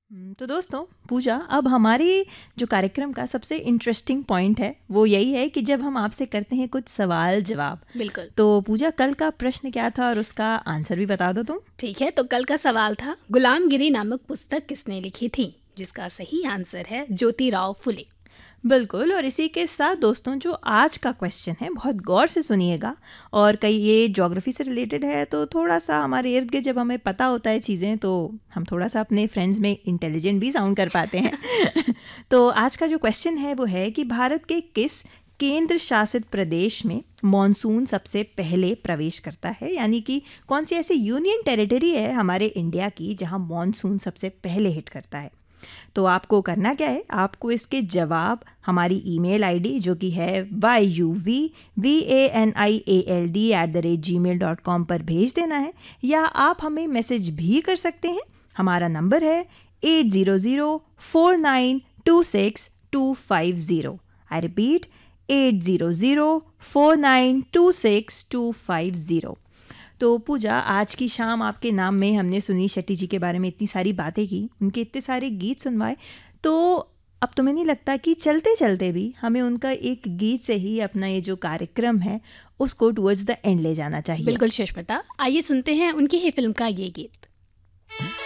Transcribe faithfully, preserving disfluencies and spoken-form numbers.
हम्म, तो दोस्तों, पूजा, अब हमारी जो कार्यक्रम का सबसे इंटरेस्टिंग पॉइंट है वो यही है कि जब हम आपसे करते हैं कुछ सवाल जवाब। बिल्कुल। तो पूजा, कल का प्रश्न क्या था और उसका आंसर भी बता दो तुम। ठीक है, तो कल का सवाल था, गुलामगिरी नामक पुस्तक किसने लिखी थी, जिसका सही आंसर है ज्योतिराव फुले। बिल्कुल, और इसी के साथ दोस्तों, जो आज का क्वेश्चन है बहुत गौर से सुनिएगा। और कई ये ज्योग्राफी से रिलेटेड है, तो थोड़ा सा हमारे इर्द गिर्द जब हमें पता होता है चीज़ें, तो हम थोड़ा सा अपने फ्रेंड्स में इंटेलिजेंट भी साउंड कर पाते हैं। तो आज का जो क्वेश्चन है वो है कि भारत के किस केंद्र शासित प्रदेश में मॉनसून सबसे पहले प्रवेश करता है, यानी कि कौन सी ऐसी यूनियन टेरिटरी है हमारे इंडिया की जहां मॉनसून सबसे पहले हिट करता है। तो आपको करना क्या है, आपको इसके जवाब हमारी ईमेल आईडी जो कि है why you we V A N I A L D at the rate ji mail dot com पर भेज देना है, या आप हमें मैसेज भी कर सकते हैं। हमारा नंबर है eight zero zero four nine to six to five zero. I repeat, eight zero zero four nine to six to five zero. तो पूजा, आज की शाम आपके नाम में हमने सुनील शेट्टी जी के बारे में इतनी सारी बातें की, उनके इतने सारे गीत सुनवाए, तो अब तुम्हें नहीं लगता कि चलते चलते भी हमें उनका एक गीत से ही अपना ये जो कार्यक्रम है उसको टुवर्ड्स द एंड ले जाना चाहिए? बिल्कुल सुष्मिता, आइए सुनते हैं उनकी ही फिल्म का ये गीत।